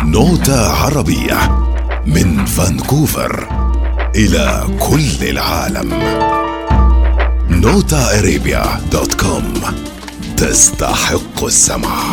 نوتة عربية من فانكوفر إلى كل العالم. NotaArabia.com تستحق السمع.